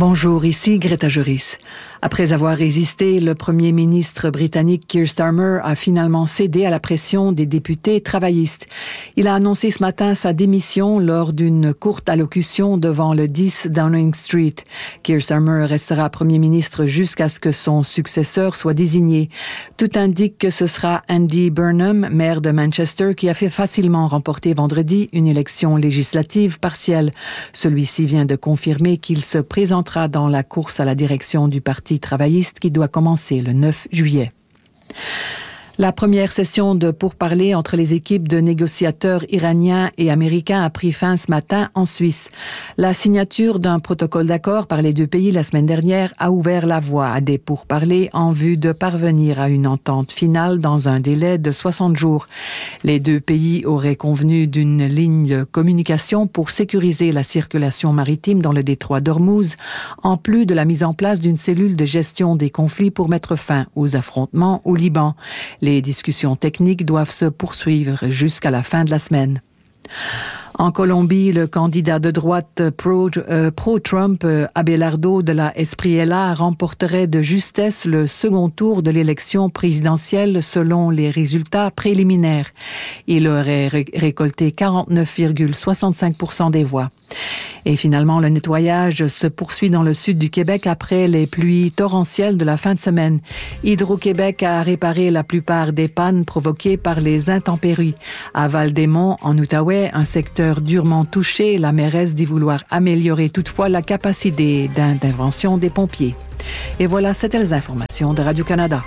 Bonjour, ici Greta Joris. Après avoir résisté, le premier ministre britannique Keir Starmer a finalement cédé à la pression des députés travaillistes. Il a annoncé ce matin sa démission lors d'une courte allocution devant le 10 Downing Street. Keir Starmer restera premier ministre jusqu'à ce que son successeur soit désigné. Tout indique que ce sera Andy Burnham, maire de Manchester, qui a fait facilement remporter vendredi une élection législative partielle. Celui-ci vient de confirmer qu'il se présentera dans la course à la direction du Parti travailliste qui doit commencer le 9 juillet. La première session de pourparlers entre les équipes de négociateurs iraniens et américains a pris fin ce matin en Suisse. La signature d'un protocole d'accord par les deux pays la semaine dernière a ouvert la voie à des pourparlers en vue de parvenir à une entente finale dans un délai de 60 jours. Les deux pays auraient convenu d'une ligne de communication pour sécuriser la circulation maritime dans le détroit d'Ormuz, en plus de la mise en place d'une cellule de gestion des conflits pour mettre fin aux affrontements au Liban. Les discussions techniques doivent se poursuivre jusqu'à la fin de la semaine. En Colombie, le candidat de droite pro-Trump, Abelardo de la Espriella, remporterait de justesse le second tour de l'élection présidentielle selon les résultats préliminaires. Il aurait récolté 49,65% des voix. Et finalement, le nettoyage se poursuit dans le sud du Québec après les pluies torrentielles de la fin de semaine. Hydro-Québec a réparé la plupart des pannes provoquées par les intempéries. À Val-des-Monts, en Outaouais, un secteur durement touché, la mairesse dit vouloir améliorer toutefois la capacité d'intervention des pompiers. Et voilà, c'était les informations de Radio-Canada.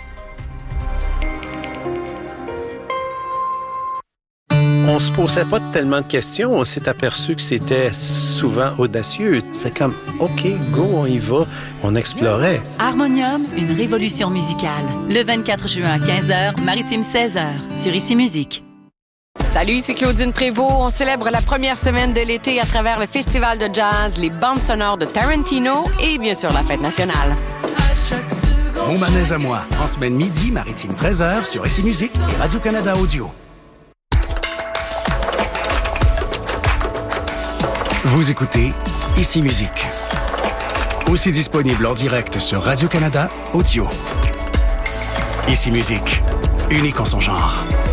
On se posait pas tellement de questions. On s'est aperçu que c'était souvent audacieux. C'est comme, OK, go, on y va. On explorait. Harmonium, une révolution musicale. Le 24 juin à 15h, Maritime 16h, sur Ici Musique. Salut, c'est Claudine Prévost. On célèbre la première semaine de l'été à travers le festival de jazz, les bandes sonores de Tarantino et bien sûr la fête nationale. Mon manège à moi, en semaine midi, Maritime 13h, sur Ici Musique et Radio-Canada Audio. Vous écoutez Ici Musique. Aussi disponible en direct sur Radio-Canada Audio. Ici Musique, unique en son genre.